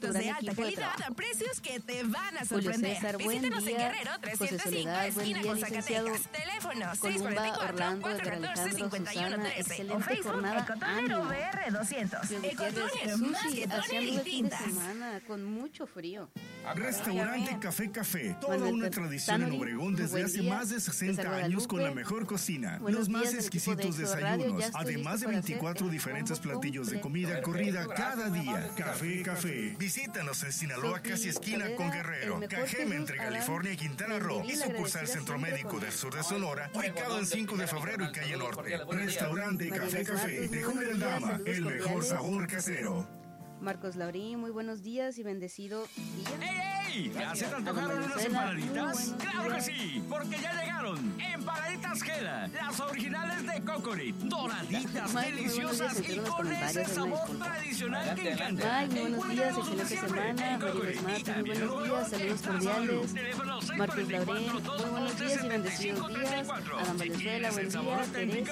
productos de alta calidad a precios que te van a sorprender. César, Visítanos en Guerrero, José 305, Soledad, buen esquina día, con licenciado Zacatecas. Teléfono Columba, 644 Orlando, Edgar 414 Alejandro, Susana, 5113 o excelente Facebook jornada, Ecotonero ánimo. BR 200. Río Gutiérrez, Ecotonero, más Susi, que haciendo tonel y el fin de tintas. semana con mucho frío. Restaurante Café, toda Manuel una tradición en Tanuri, Obregón desde buen hace día. más de César 60 años Guadalupe, con la mejor cocina, buenos los más días, el equipo de exquisitos Éxodo Radio, ya desayunos, estoy además listo de para hacer 24 el diferentes combo platillos de completo. comida corrida cada día. Café. Visítanos en Sinaloa, Sofi casi esquina Cabrera, con el Guerrero, mejor Cajeme Jesús entre Adán, California y Quintana Roo y Mendivil, sucursal agradecida Centro siempre Médico con del sur de Sonora, ubicado en 5 de febrero y calle Norte. Restaurante María Café, de Martos, Joven buenos días, Dama, saludos el mejor cordiales. sabor casero. Marcos Laurín, muy buenos días y bendecido día. ¡Ey! ¿Ya se te Ana antojaron unas Manuela, empanaditas? muy ¡Claro buenos que días. sí! Porque ya llegaron Empanaditas Gela, las originales de Cocorit, doraditas, Mike, muy buenos deliciosas días, y en los con ese comentarios, una sabor disculpa. tradicional que encanta. Ay, muy buenos días, excelente semana. Maribel Mata, muy buenos días, saludos cordiales. Marcos Laurín, muy buenos días y bendecidos días. Adam Valenzuela, buen día.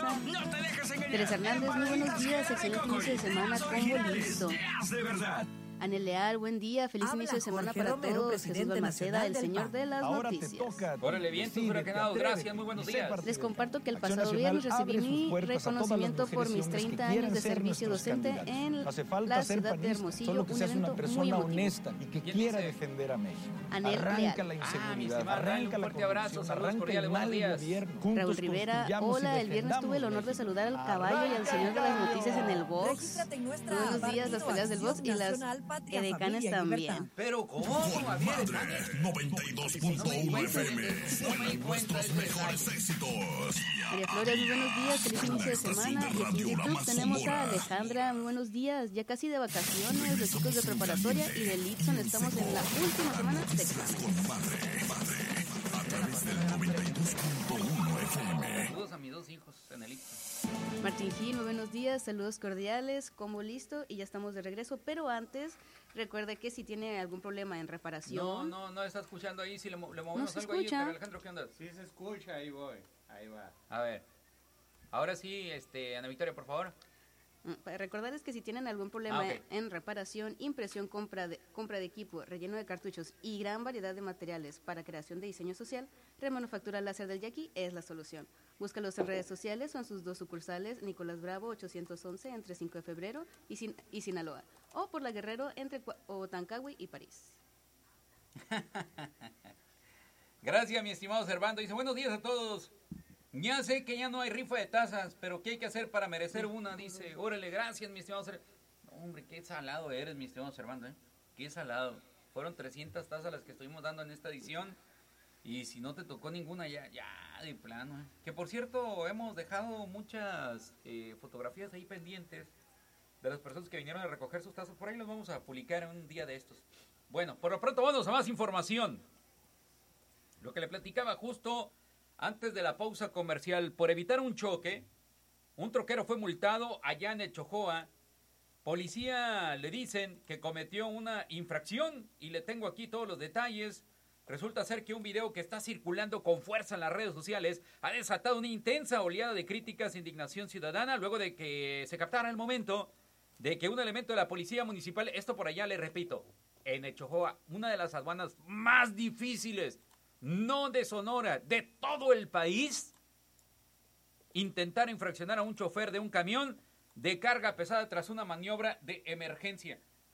Teresa Hernández, muy buenos días, excelente inicio de semana, combo listo. De verdad. Anel Leal, buen día, feliz inicio de semana para todos. Jesús Balmaceda, el señor de las noticias. Órale, bien, tus huracados, gracias, muy buenos días. Les comparto que el pasado viernes recibí mi reconocimiento por mis 30 años de servicio docente en la ciudad de Hermosillo, un evento muy emotivo. y que quiera defender a México. Anel Arranca Leal. la Mi inseguridad, estimado, arranca un la fuerte abrazo, corrupción, saludos arranca cordiales, el buenos mal días. gobierno. Raúl Juntos Rivera, construyamos y hola, el viernes tuve el honor de defendamos saludar al México. caballo y al señor de las noticias en el box. Regístrate en nuestra Muy buenos días, las peleas del box y las Nacional, Patria, edecanes Familia y también. Pero ¿cómo? A ver, Madre, 92.1 FM, suenan nuestros mejores éxitos. María Flores, muy buenos días, feliz inicio de semana. Y aquí en YouTube tenemos a Alejandra, muy buenos días, ya casi de vacaciones, los chicos de preparatoria y de Litson, estamos en la última semana de examen. Con madre, a través del 92.1 FM. saludos a mis dos hijos en el ICTA. Martín Gil, muy buenos días, saludos cordiales, combo listo y ya estamos de regreso, pero antes recuerde que si tiene algún problema en reparación. No está escuchando ahí, si le movemos No se algo ahí, escucha. Alejandro, ¿qué onda? Sí se escucha, ahí voy, ahí va. A ver, ahora sí, Ana Victoria, por favor. Para recordarles que si tienen algún problema ok. en reparación, impresión, compra de equipo, relleno de cartuchos y gran variedad de materiales para creación de diseño social, Remanufactura Láser del Yaqui es la solución. Búscalos en redes sociales o en sus dos sucursales, Nicolás Bravo 811 entre 5 de febrero y Sinaloa, o por la Guerrero entre Otancagüe y París. Gracias, mi estimado Servando. Dice, buenos días a todos. Ya sé que ya no hay rifa de tazas, pero ¿qué hay que hacer para merecer una? Dice, órale, gracias, mi estimado Servando. Hombre, qué salado eres, mi estimado Servando, ¿eh? Qué salado. Fueron 300 tazas las que estuvimos dando en esta edición. Y si no te tocó ninguna, ya de plano, ¿eh? Que por cierto, hemos dejado muchas fotografías ahí pendientes de las personas que vinieron a recoger sus tazas. Por ahí los vamos a publicar en un día de estos. Bueno, por lo pronto vamos a más información. Lo que le platicaba justo antes de la pausa comercial, por evitar un choque, un troquero fue multado allá en Echojoa. Policía le dicen que cometió una infracción y le tengo aquí todos los detalles. Resulta ser que un video que está circulando con fuerza en las redes sociales ha desatado una intensa oleada de críticas e indignación ciudadana luego de que se captara el momento de que un elemento de la policía municipal, esto por allá le repito, en Echojoa, una de las aduanas más difíciles, no de Sonora, de todo el país, intentaron infraccionar a un chofer de un camión de carga pesada tras una maniobra de emergencia.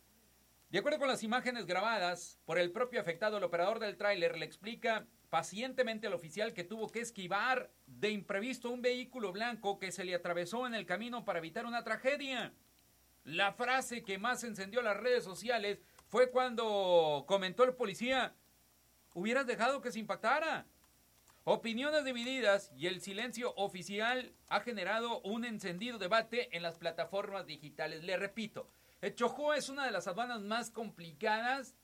De acuerdo con las imágenes grabadas por el propio afectado, el operador del tráiler le explica pacientemente al oficial que tuvo que esquivar de imprevisto un vehículo blanco que se le atravesó en el camino para evitar una tragedia. La frase que más encendió las redes sociales fue cuando comentó el policía: hubieras dejado que se impactara. Opiniones divididas y el silencio oficial ha generado un encendido debate en las plataformas digitales. Le repito, Echojoa es una de las aduanas más complicadas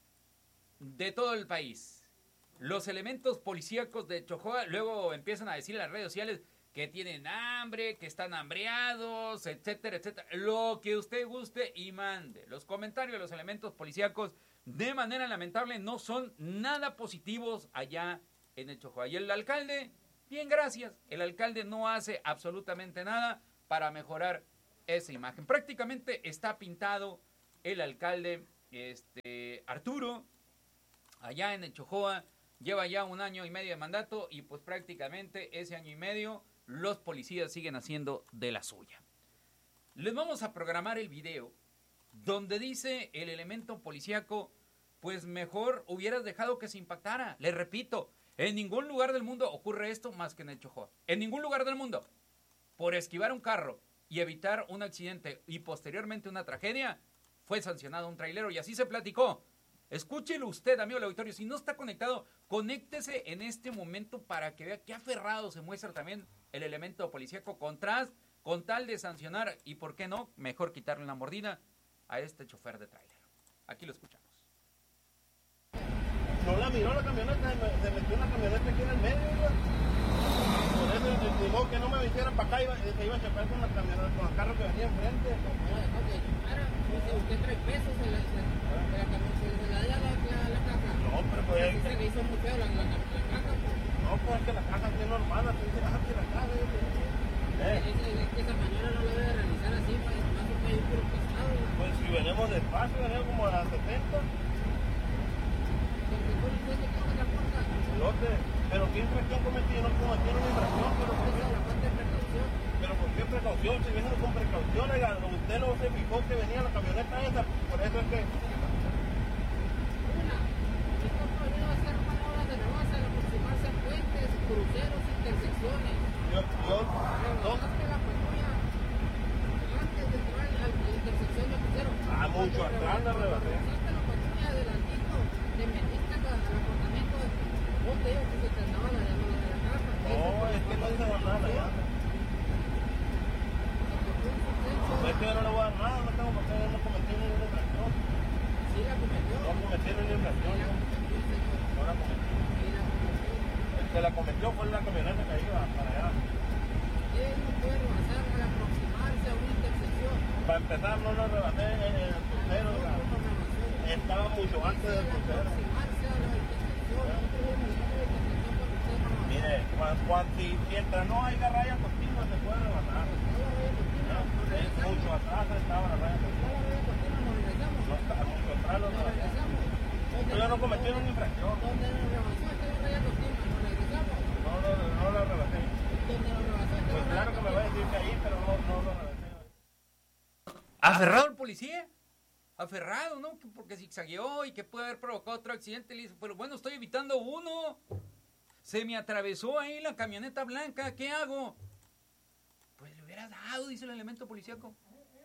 de todo el país. Los elementos policíacos de Echojoa luego empiezan a decir en las redes sociales que tienen hambre, que están hambreados, etcétera, etcétera. Lo que usted guste y mande. Los comentarios de los elementos policíacos de manera lamentable no son nada positivos allá en Echojoa. Y el alcalde, bien, gracias. El alcalde no hace absolutamente nada para mejorar esa imagen. Prácticamente está pintado el alcalde Arturo, allá en Echojoa, lleva ya 1 año y medio de mandato y pues prácticamente ese año y medio los policías siguen haciendo de la suya. Les vamos a programar el video donde dice el elemento policíaco, pues mejor hubieras dejado que se impactara. Les repito, en ningún lugar del mundo ocurre esto más que en Echojoa. En ningún lugar del mundo. Por esquivar un carro y evitar un accidente y posteriormente una tragedia, fue sancionado un trailero y así se platicó. Escúchelo usted, amigo del auditorio. Si no está conectado, conéctese en este momento para que vea qué aferrado se muestra también el elemento policíaco con tal de sancionar y, ¿por qué no? Mejor quitarle la mordida a este chofer de tráiler. Aquí lo escuchamos. No la miró la camioneta, se metió una camioneta aquí en el medio, ¿no? Por eso estimó que no me metiera para acá, se iba a chocar con la camioneta, con el carro que venía enfrente. Usted trae pesos en la camioneta, se la da la caja. No, pero pues... Se le hizo muy feo la caja. No, pues es que la caja es normal, así dice, que la caja... Esa mañana no la debe realizar así, para que no se ir puro pesado. Pues si venimos despacio, venimos como a las 70. Pero ¿qué infracción cometí? No cometí una infracción, pero ¿por qué precaución? Si viene con precaución, usted no se fijó que venía la camioneta esa, por eso es que... Esto prohibido hacer maniobras de rebase al aproximarse a puentes, cruceros, intersecciones. Antes de entrar a la intersección de crucero. Mucho atrás la rebasé. La patrulla adelantito, te metiste al apartamento. Vos te digo que se te andaba la llave de la caja. No, es que no dice nada la llave. Es que yo no le voy a dar nada, no tengo por qué, no cometí ninguna infracción. Sí la cometió. No cometí ninguna infracción. No la cometí. El que la cometió fue la camioneta que iba para allá. Él no puede rebasar al aproximarse a una intersección. Para empezar, no lo rebasé en el crucero. Estaba mucho antes del crucero. Mire, mientras no haya raya continua se puede rebasar. Mucho atrás estaba la raya continua. No estaba mucho atrás lo rebasamos. Yo no cometí una infracción. ¿Dónde lo rebasó? ¿Estaba raya continua? ¿Lo regresamos? No lo rebasé. ¿Dónde lo rebasó? Pues claro que me va a decir que ahí, pero no lo rebasé. ¿Aferrado el policía? Aferrado, ¿no? Porque zigzagueó y que puede haber provocado otro accidente. Le dice, pero bueno, estoy evitando uno. Se me atravesó ahí la camioneta blanca, ¿qué hago? Pues le hubiera dado, dice el elemento policíaco.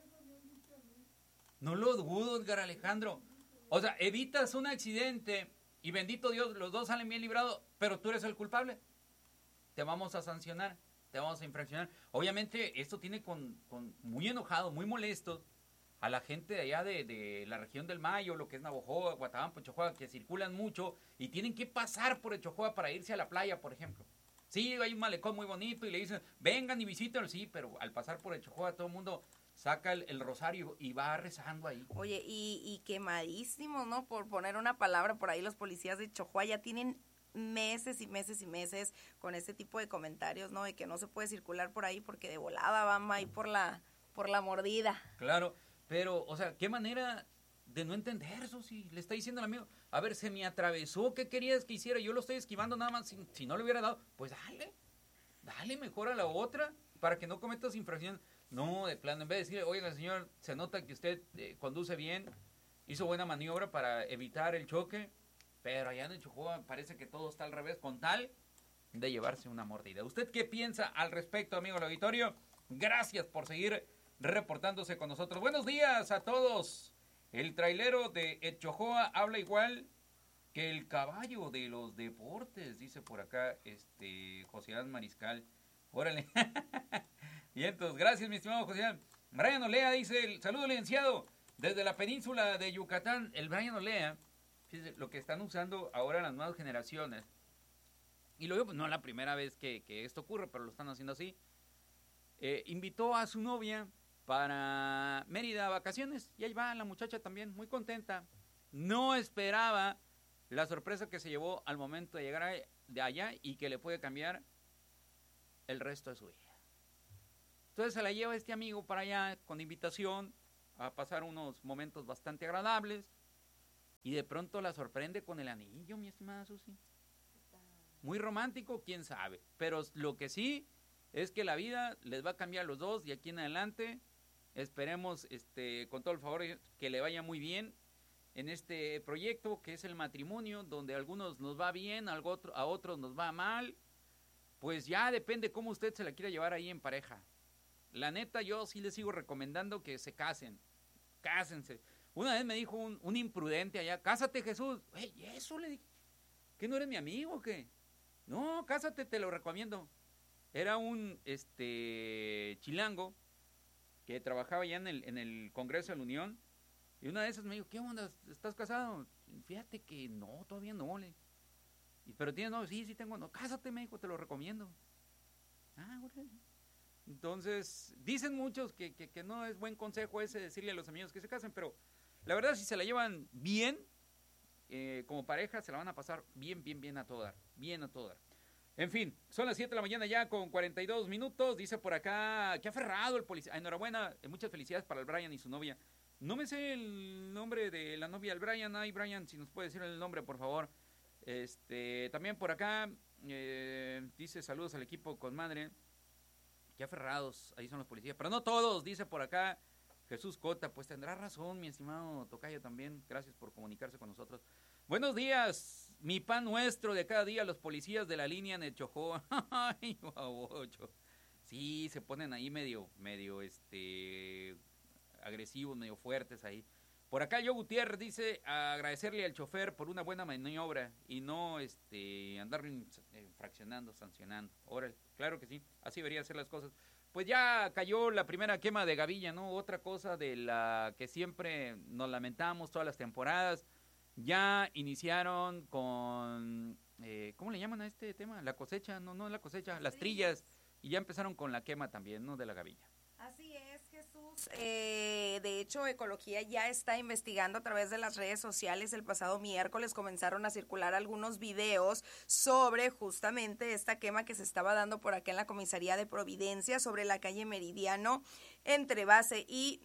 No lo dudo, Edgar Alejandro. O sea, evitas un accidente y bendito Dios, los dos salen bien librados, pero tú eres el culpable. Te vamos a sancionar, te vamos a infraccionar. Obviamente esto tiene con muy enojado, muy molesto a la gente de allá de la región del Mayo, lo que es Navojoa, Guatabampo, Echojoa, que circulan mucho y tienen que pasar por Echojoa para irse a la playa, por ejemplo. Sí, hay un malecón muy bonito y le dicen, vengan y visítenlo, sí, pero al pasar por Echojoa todo el mundo saca el rosario y va rezando ahí. Oye, y quemadísimos, ¿no? Por poner una palabra por ahí, los policías de Echojoa ya tienen meses y meses y meses con este tipo de comentarios, ¿no? De que no se puede circular por ahí porque de volada van ahí por la mordida. Claro. Pero, o sea, qué manera de no entender eso, si le está diciendo al amigo, a ver, se me atravesó, ¿qué querías que hiciera? Yo lo estoy esquivando nada más, si no le hubiera dado, pues dale mejor a la otra, para que no cometas infracción. No, de plano, en vez de decirle, oiga señor, se nota que usted conduce bien, hizo buena maniobra para evitar el choque, pero allá en Echojoa parece que todo está al revés, con tal de llevarse una mordida. ¿Usted qué piensa al respecto, amigo del auditorio? Gracias por seguir reportándose con nosotros. Buenos días a todos. El trailero de Echojoa habla igual que el caballo de los deportes, dice por acá José Adán Mariscal. Órale. Y entonces, gracias mi estimado José Adán. Brian Olea dice, saludo licenciado, desde la península de Yucatán. El Brian Olea, fíjese, lo que están usando ahora las nuevas generaciones, y lo digo, pues, no es la primera vez que esto ocurre, pero lo están haciendo así. Invitó a su novia para Mérida vacaciones y ahí va la muchacha también muy contenta. No esperaba la sorpresa que se llevó al momento de llegar de allá y que le puede cambiar el resto de su vida. Entonces se la lleva este amigo para allá con invitación a pasar unos momentos bastante agradables. y de pronto la sorprende con el anillo, mi estimada Susi. Muy romántico, quién sabe, pero lo que sí es que la vida les va a cambiar a los dos de aquí en adelante. Esperemos, con todo el favor, que le vaya muy bien en este proyecto que es el matrimonio, donde a algunos nos va bien, a otros nos va mal. Pues ya depende cómo usted se la quiera llevar ahí en pareja. La neta, yo sí les sigo recomendando que se casen. Cásense. Una vez me dijo un imprudente allá, cásate, Jesús. Ey, eso le dije. ¿Qué no eres mi amigo o qué? No, cásate, te lo recomiendo. Era un chilango que trabajaba ya en el Congreso de la Unión. Y una de esas me dijo, ¿qué onda? ¿Estás casado? Fíjate que no, todavía no. Pero tienes novio, sí tengo. No, cásate, me dijo, te lo recomiendo. Ah, bueno. Entonces, dicen muchos que no es buen consejo ese decirle a los amigos que se casen, pero la verdad, si se la llevan bien, como pareja, se la van a pasar bien a todo dar. Bien a todo dar. En fin, son las 7 de la mañana ya con 42 minutos. Dice por acá, qué aferrado el policía. Enhorabuena, muchas felicidades para el Brian y su novia. No me sé el nombre de la novia del Brian. Ay, Brian, si nos puede decir el nombre, por favor. También por acá, dice saludos al equipo con madre. Qué aferrados, ahí son los policías. Pero no todos, dice por acá Jesús Cota. Pues tendrá razón, mi estimado tocayo también. Gracias por comunicarse con nosotros. Buenos días, mi pan nuestro de cada día, los policías de la línea en el Chojó. Ay, babocho. Sí, se ponen ahí medio agresivos, medio fuertes ahí. Por acá Yo Gutiérrez dice agradecerle al chofer por una buena maniobra y no andar fraccionando, sancionando. Órale, claro que sí, así deberían ser las cosas. Pues ya cayó la primera quema de gavilla, ¿no? Otra cosa de la que siempre nos lamentamos todas las temporadas. Ya iniciaron con, ¿cómo le llaman a este tema? La cosecha, no la cosecha, las trillas. Y ya empezaron con la quema también, ¿no? De la gavilla. Así es, Jesús. De hecho, Ecología ya está investigando a través de las redes sociales. El pasado miércoles comenzaron a circular algunos videos sobre justamente esta quema que se estaba dando por acá en la comisaría de Providencia, sobre la calle Meridiano, entre Base y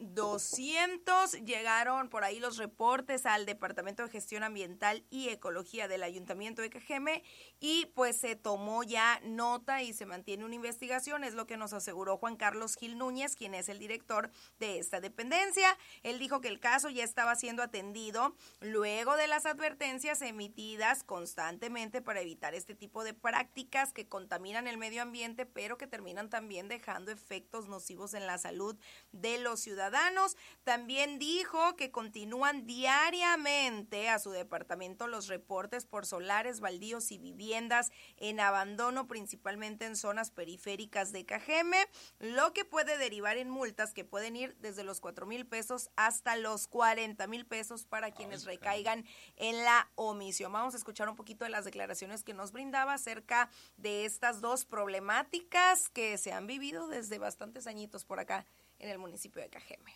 200. Llegaron por ahí los reportes al Departamento de Gestión Ambiental y Ecología del Ayuntamiento de Cajeme y pues se tomó ya nota y se mantiene una investigación, es lo que nos aseguró Juan Carlos Gil Núñez, quien es el director de esta dependencia. Él dijo que el caso ya estaba siendo atendido luego de las advertencias emitidas constantemente para evitar este tipo de prácticas que contaminan el medio ambiente, pero que terminan también dejando efectos nocivos en la salud de los ciudadanos. También dijo que continúan diariamente a su departamento los reportes por solares, baldíos y viviendas en abandono, principalmente en zonas periféricas de Cajeme, lo que puede derivar en multas que pueden ir desde los 4,000 pesos hasta los 40,000 pesos para quienes recaigan en la omisión. Vamos a escuchar un poquito de las declaraciones que nos brindaba acerca de estas dos problemáticas que se han vivido desde bastantes añitos por acá en el municipio de Cajeme.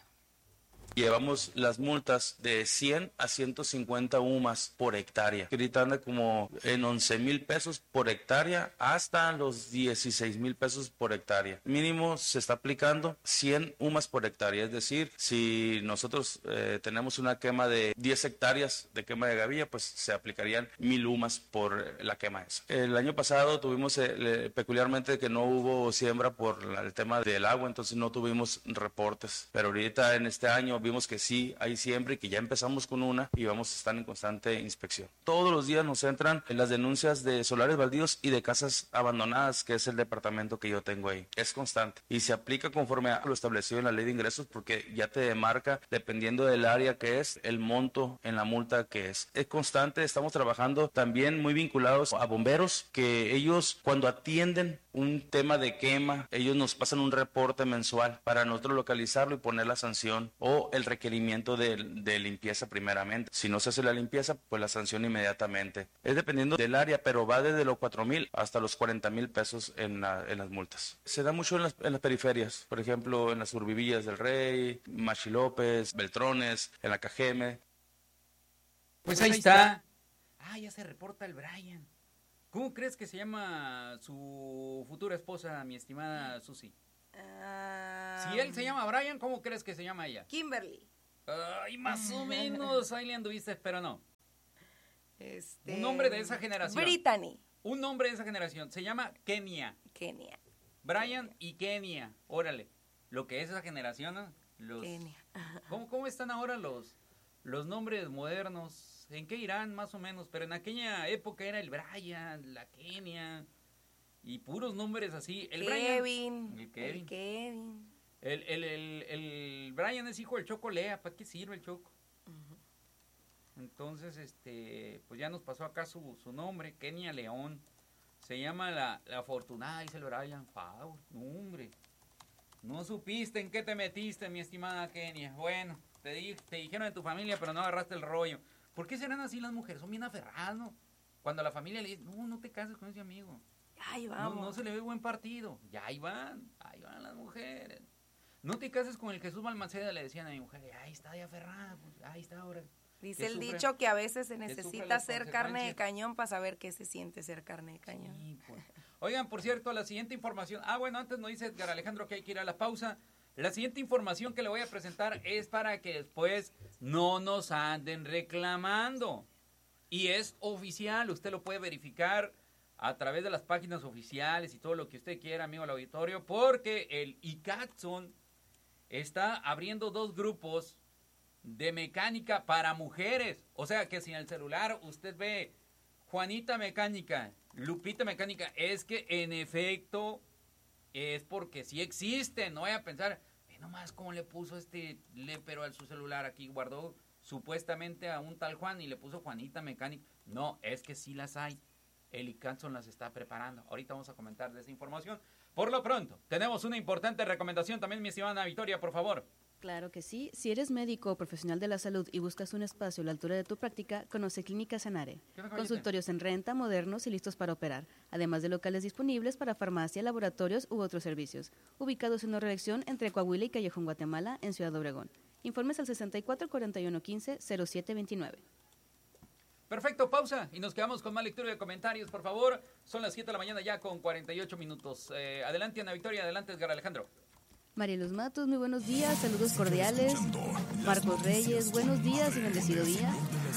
Llevamos las multas de 100 a 150 UMAS por hectárea, que ahorita anda como en 11,000 pesos por hectárea hasta los 16,000 pesos por hectárea. Mínimo se está aplicando 100 UMAS por hectárea, es decir, si nosotros tenemos una quema de 10 hectáreas de quema de gavilla, pues se aplicarían 1,000 UMAS por la quema esa. El año pasado tuvimos peculiarmente que no hubo siembra por el tema del agua, entonces no tuvimos reportes, pero ahorita en este año vimos que sí hay siembra y que ya empezamos con una y vamos a estar en constante inspección. Todos los días nos entran las denuncias de solares baldíos y de casas abandonadas, que es el departamento que yo tengo ahí. Es constante y se aplica conforme a lo establecido en la ley de ingresos, porque ya te demarca, dependiendo del área que es, el monto en la multa que es. Es constante, estamos trabajando también muy vinculados a bomberos, que ellos cuando atienden un tema de quema, ellos nos pasan un reporte mensual para nosotros localizarlo y poner la sanción o el requerimiento de limpieza primeramente. Si no se hace la limpieza, pues la sanción inmediatamente. Es dependiendo del área, pero va desde los 4,000 hasta los 40,000 pesos en las multas. Se da mucho en las periferias, por ejemplo, en las Urbivillas del Rey, Machi López, Beltrones, en la Cajeme. Pues ahí está. Ya se reporta el Brian. ¿Cómo crees que se llama su futura esposa, mi estimada Susi? Si él se llama Brian, ¿cómo crees que se llama ella? Kimberly. Ay, más o menos, ahí le anduviste, pero no. Un nombre de esa generación. Brittany. Un nombre de esa generación. Se llama Kenia. Kenia. Brian y Kenia. Órale. Lo que es esa generación, ¿no? Kenia. ¿Cómo están ahora los nombres modernos? ¿En qué irán más o menos? Pero en aquella época era el Brian, la Kenia y puros nombres así. El Kevin. Kevin. El Brian es hijo del Choco Lea. ¿Para qué sirve el Choco? Entonces, pues ya nos pasó acá su nombre, Kenia León. Se llama la afortunada, dice el Brian. No, hombre. No supiste en qué te metiste, mi estimada Kenia. Bueno, te dijeron de tu familia, pero no agarraste el rollo. ¿Por qué serán así las mujeres? Son bien aferradas, ¿no? Cuando la familia le dice, no te cases con ese amigo. Ahí vamos. No se le ve buen partido. Ya ahí van las mujeres. No te cases con el Jesús Balmaceda, le decían a mi mujer. Ahí está de aferrada, pues, ahí está ahora. Dice el dicho que a veces se necesita ser carne de cañón para saber qué se siente ser carne de cañón. Sí, pues. Oigan, por cierto, la siguiente información. Bueno, antes nos dice Edgar Alejandro que hay que ir a la pausa. La siguiente información que le voy a presentar es para que después no nos anden reclamando. Y es oficial, usted lo puede verificar a través de las páginas oficiales y todo lo que usted quiera, amigo del auditorio, porque el ICATSON está abriendo 2 grupos de mecánica para mujeres. O sea que si en el celular usted ve Juanita Mecánica, Lupita Mecánica, es que en efecto es porque sí existe. No vaya a pensar, nomás cómo le puso lépero a su celular, aquí guardó supuestamente a un tal Juan y le puso Juanita Mecánica. No, es que sí las hay. El ICATSON las está preparando. Ahorita vamos a comentar de esa información. Por lo pronto, tenemos una importante recomendación también, mi estimada Victoria, por favor. Claro que sí. Si eres médico o profesional de la salud y buscas un espacio a la altura de tu práctica, conoce Clínica Sanare. Consultorios en renta, modernos y listos para operar, además de locales disponibles para farmacia, laboratorios u otros servicios. Ubicados en una redacción entre Coahuila y Callejón Guatemala, en Ciudad Obregón. Informes al 64 41 15 07 29. Perfecto, pausa y nos quedamos con más lectura de comentarios, por favor. Son las 7 de la mañana ya con 48 minutos. Adelante, Ana Victoria, adelante, Edgar Alejandro. María Luz Matos, muy buenos días, saludos cordiales. Marcos Reyes, buenos días y bendecido día.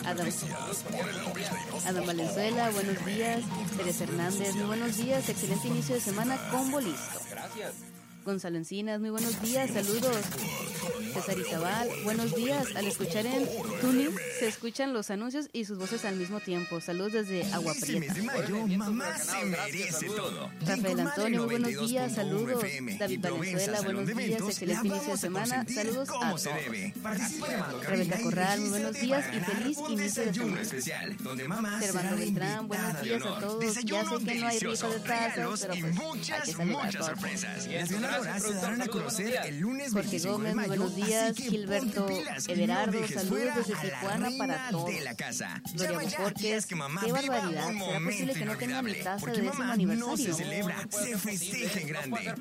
Adam Valenzuela, buenos días. Teresa Hernández, muy buenos días, excelente inicio de semana con Bolisco. Gracias. Gonzalo Encinas, muy buenos días, saludos. César Izabal, buenos días. Al escuchar en Tuning se escuchan los anuncios y sus voces al mismo tiempo. Saludos desde Agua Prieta. Mamá se merece todo. Rafael Antonio, muy buenos días, saludos. David Valenzuela, buenos días, excelente inicio de semana. Saludos a todos. Rebeca Corral, muy buenos días y feliz inicio de semana. Servando Beltrán, buenos días a todos. Ya sé que no hay rifa de tazas, pero pues hay que saludar a todos. Se darán a conocer el lunes Jorge Gómez, muy buenos días. Gilberto Everardo, saludos desde Tijuana para todos. Gloria Boforques, qué barbaridad. ¿Será posible que no tenga mi taza de 10º aniversario? Se festeja en grande.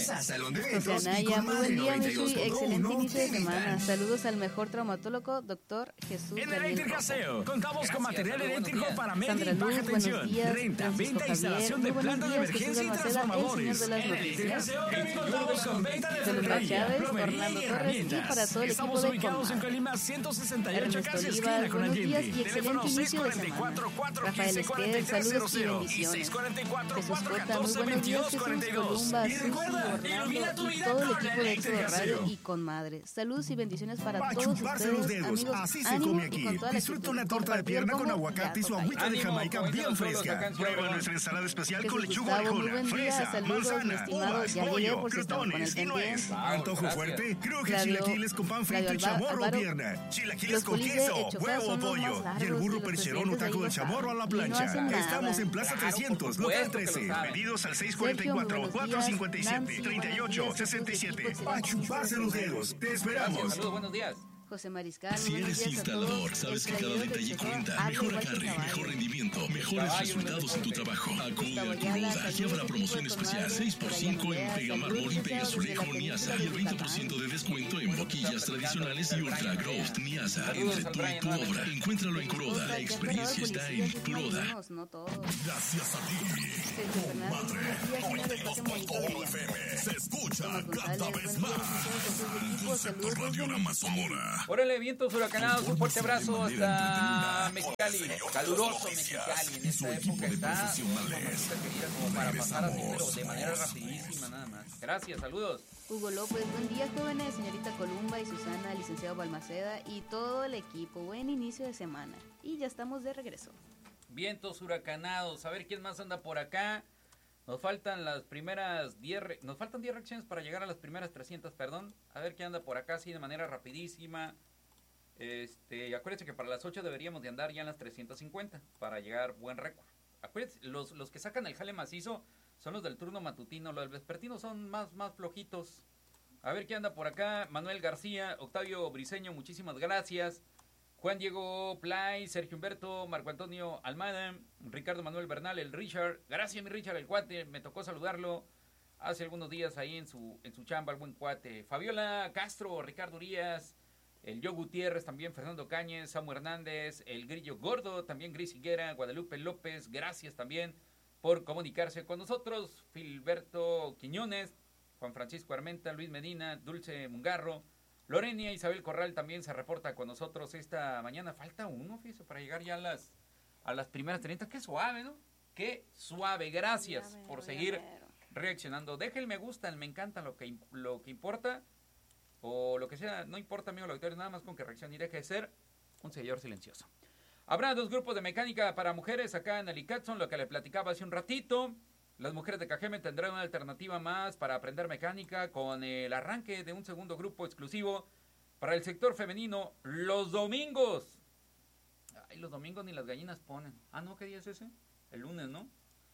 José Anaya, muy buen día, Mishui. Excelente inicio de semana. Saludos al mejor traumatólogo, doctor Jesús En Daniel Eléctrica SEO, contamos con material eléctrico para Sandra media y baja Luz, buenos tensión, días. renta, Francisco venta, instalación de Javier, muy plantas de buenos días. Jesús emergencia y Almaceda, el transformadores. señor de las En Eléctrica noticias. SEO también contamos con venta de Felipe ferretería, Chávez, plomería Orlando y Torres y herramientas. para todo el equipo Estamos de ubicados en Colima. Colima 168, Ernesto casi Oliva, esquina con buenos días Allende. y excelente Teléfono inicio de semana. 644 Rafael Esquer, saludos y bendiciones. 644 Jesús Cota, muy 414 buenos días. Jesús 2242. Columba, Y Susi, recuerda, ilumina tu Orlando y vida todo el con la equipo de Éxodo Eléctrica Radio SEO. y con madre. Saludos y bendiciones para Pa' todos chuparse ustedes, los dedos, amigos. así se Ánimo come y aquí. con toda la Disfruta actitud. una torta de Compartir pierna con como aguacate y su ya agüita de Ánimo, Jamaica como dicen bien los pueblos fresca. acá en Prueba Ciudad nuestra ensalada especial con Jesús lechuga Gustavo, muy orejona, buen día. fresa, Saludos, mi manzana, estimado. uvas, Ya llegué pollo, por si estaban con el crotones y nuez. pendiente. Antojo gracias. fuerte, cruje Radio- chilaquiles con pan frito y Radio chamorro o Álvaro, pierna. Chilaquiles los con pulis de queso, Hechoca huevo son o los pollo. más largos Y el burro y los percherón o presidentes taco ahí de lo chamorro a la saben. Y no plancha. hacen nada. Estamos en Plaza Claro, 300, por local supuesto que lo 13. saben. Pedidos al Sergio, 644 muy buenos días. 457 Nancy, 38 buenos días. 67. Equipo Pa' excelente. chuparse los dedos. Te Gracias, esperamos. saludos, buenos días. José Mariscal, Si muy buenos eres días a todos. instalador, sabes que El cada playero detalle de Checoa cuenta. habla Mejor igual que agarre, caballo. mejor rendimiento, mejores Caballo, resultados en tu trabajo. Acude Gustavo a Ayala, Kuroda y saludos, habrá promoción equipo especial con 6x5 en Brian Pega Olea, Mármol y saludos, Pega desde Azulejo la Niasa península y el de 20% de descuento en boquillas tradicionales y Ultra Growth Niasa. Saludos Entre al tú y Brian tu nuevamente. obra, encuéntralo en Kuroda. La experiencia está en Kuroda. No todos. Gracias a ti. Sergio Fernández, buenos días, señores, pasen bonito día. Se escucha Tomás González, cada buen vez día, más. licenciados de su equipo, saludos desde Radiorama Sonora. Órale, vientos huracanados, un fuerte abrazo hasta Mexicali, caluroso Mexicali, en esta época está querida como para pasar así, pero de manera rapidísima nada más. Gracias, saludos. Hugo López, buen día jóvenes, señorita Columba y Susana, licenciado Balmaceda y todo el equipo, buen inicio de semana. Y ya estamos de regreso. Vientos huracanados, a ver quién más anda por acá. Nos faltan las primeras 10, nos faltan 10 reacciones para llegar a las primeras 300, perdón. A ver quién anda por acá, así de manera rapidísima. Acuérdense que para las 8 deberíamos de andar ya en las 350 para llegar buen récord. Acuérdense, los que sacan el jale macizo son los del turno matutino, los del vespertino son más flojitos. A ver quién anda por acá, Manuel García, Octavio Briseño, muchísimas gracias. Juan Diego Play, Sergio Humberto, Marco Antonio Almada, Ricardo Manuel Bernal, el Richard. Gracias, mi Richard, el cuate. Me tocó saludarlo hace algunos días ahí en su chamba, el buen cuate. Fabiola Castro, Ricardo Urias, el Yo Gutiérrez, también Fernando Cáñez, Samuel Hernández, el Grillo Gordo, también Gris Higuera, Guadalupe López. Gracias también por comunicarse con nosotros. Filberto Quiñones, Juan Francisco Armenta, Luis Medina, Dulce Mungarro. Lorenia Isabel Corral también se reporta con nosotros esta mañana. Falta uno, fíjese, para llegar ya a las primeras 30. Qué suave, ¿no? Qué suave. Gracias por seguir reaccionando. Deje el me gusta, el me encanta, lo que importa, o lo que sea, no importa, amigo auditorio, nada más con que reaccione y deje de ser un seguidor silencioso. Habrá 2 grupos de mecánica para mujeres acá en el ICATSON, lo que le platicaba hace un ratito. Las mujeres de Cajeme tendrán una alternativa más para aprender mecánica con el arranque de un segundo grupo exclusivo para el sector femenino los domingos. Ay, los domingos ni las gallinas ponen. Ah, ¿no? ¿Qué día es ese? El lunes, ¿no?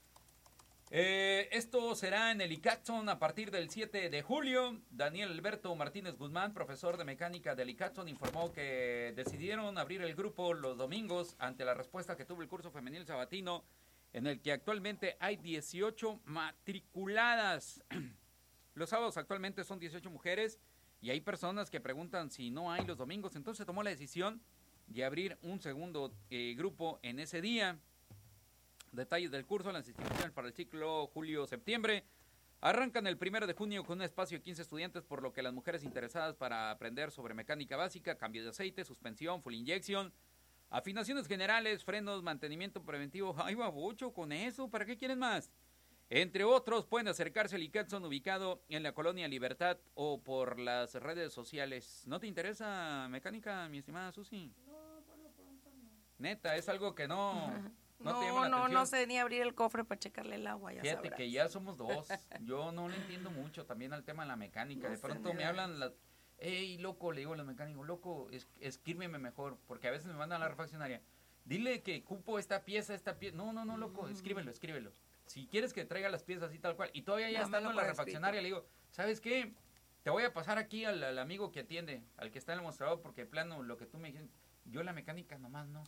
Esto será en el ICATSON a partir del 7 de julio. Daniel Alberto Martínez Guzmán, profesor de mecánica del ICATSON, informó que decidieron abrir el grupo los domingos ante la respuesta que tuvo el curso femenil sabatino, en el que actualmente hay 18 matriculadas. Los sábados actualmente son 18 mujeres y hay personas que preguntan si no hay los domingos. Entonces se tomó la decisión de abrir un segundo grupo en ese día. Detalles del curso, las inscripciones para el ciclo julio-septiembre arrancan el 1 de junio con un espacio de 15 estudiantes, por lo que las mujeres interesadas para aprender sobre mecánica básica, cambio de aceite, suspensión, full injection, afinaciones generales, frenos, mantenimiento preventivo. ¡Ay, babucho, con eso! ¿Para qué quieren más? Entre otros, pueden acercarse al ICATSON ubicado en la Colonia Libertad o por las redes sociales. ¿No te interesa mecánica, mi estimada Susi? No, por lo pronto no. Neta, es algo que no te llama la no atención. sé ni abrir el cofre para checarle el agua, ya Fíjate sabrás. que ya somos 2. Yo no le entiendo mucho también al tema de la mecánica. De pronto me hablan las... Ey, loco, le digo a los mecánicos, loco, escríbeme mejor, porque a veces me mandan a la refaccionaria. Dile que cupo esta pieza. No, loco, escríbelo. Si quieres que traiga las piezas así tal cual. Y todavía ya estando en la refaccionaria le digo, ¿sabes qué? Te voy a pasar aquí al amigo que atiende, al que está en el mostrador, porque de plano lo que tú me dijiste, yo la mecánica nomás no.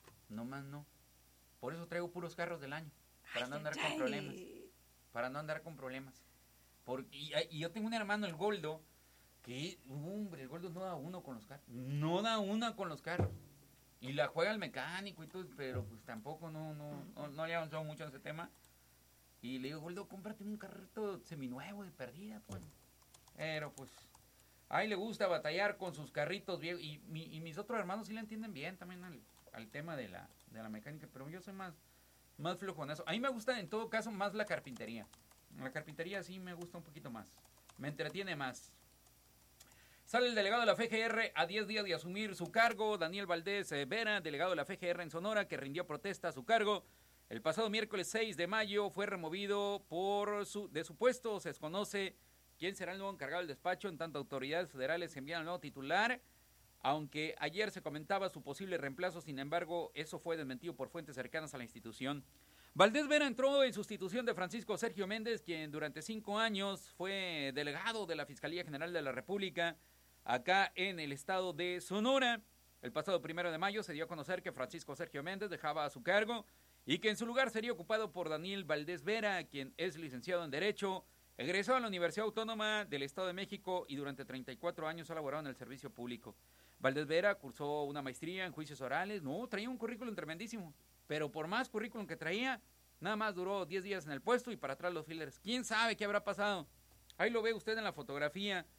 Por eso traigo puros carros del año, para no andar con problemas. Y yo tengo un hermano, el Goldo, que, hombre, el Goldo no da uno con los carros. No da una con los carros. Y la juega el mecánico y todo, pero pues tampoco no le ha avanzado mucho en ese tema. Y le digo, Goldo, cómprate un carrito seminuevo de perdida, pues. Pero pues, a él le gusta batallar con sus carritos viejos. Y mis otros hermanos sí le entienden bien también al tema de la mecánica, pero yo soy más flojo en eso. A mí me gusta en todo caso más la carpintería. La carpintería sí me gusta un poquito más. Me entretiene más. Sale el delegado de la FGR a 10 días de asumir su cargo. Daniel Valdés Vera, delegado de la FGR en Sonora, que rindió protesta a su cargo. El pasado miércoles 6 de mayo fue removido de su puesto. Se desconoce quién será el nuevo encargado del despacho, en tanto autoridades federales envían al nuevo titular. Aunque ayer se comentaba su posible reemplazo, sin embargo, eso fue desmentido por fuentes cercanas a la institución. Valdés Vera entró en sustitución de Francisco Sergio Méndez, quien durante 5 años fue delegado de la Fiscalía General de la República, acá en el estado de Sonora. El pasado 1 de mayo se dio a conocer que Francisco Sergio Méndez dejaba su cargo y que en su lugar sería ocupado por Daniel Valdés Vera, quien es licenciado en Derecho, egresó a la Universidad Autónoma del Estado de México y durante 34 años ha laborado en el servicio público. Valdés Vera cursó una maestría en juicios orales. No, traía un currículum tremendísimo, pero por más currículum que traía, nada más duró 10 días en el puesto y para atrás los fillers. ¿Quién sabe qué habrá pasado? Ahí lo ve usted en la fotografía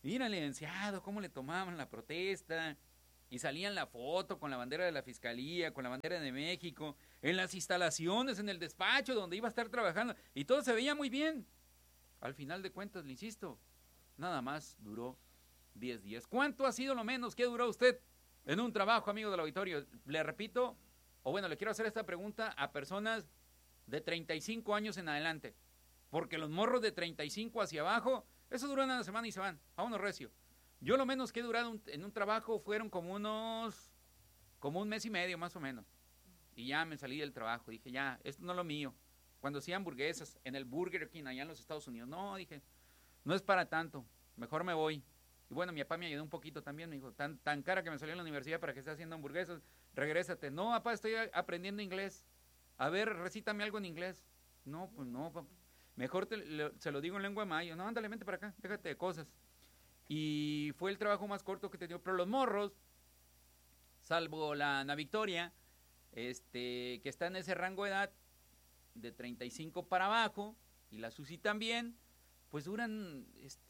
Mira, licenciado, cómo le tomaban la protesta. Y salían la foto con la bandera de la Fiscalía, con la bandera de México, en las instalaciones, en el despacho donde iba a estar trabajando. Y todo se veía muy bien. Al final de cuentas, le insisto, nada más duró 10 días. ¿Cuánto ha sido lo menos que duró usted en un trabajo, amigo del auditorio? Le repito, o bueno, le quiero hacer esta pregunta a personas de 35 años en adelante. Porque los morros de 35 hacia abajo, eso dura una semana y se van. Vámonos recio. Yo lo menos que he durado en un trabajo fueron como un mes y medio más o menos. Y ya me salí del trabajo. Dije, ya, esto no es lo mío. Cuando hacía hamburguesas en el Burger King allá en los Estados Unidos. No, dije, no es para tanto. Mejor me voy. Y bueno, mi papá me ayudó un poquito también. Me dijo, tan cara que me salió en la universidad para que esté haciendo hamburguesas. Regrésate. No, papá, estoy aprendiendo inglés. A ver, recítame algo en inglés. No, pues no, papá. Mejor se lo digo en lengua maya. No, ándale, vente para acá. Déjate de cosas. Y fue el trabajo más corto que he tenido. Pero los morros, salvo la Ana Victoria, que está en ese rango de edad de 35 para abajo, y la Susi también, pues duran,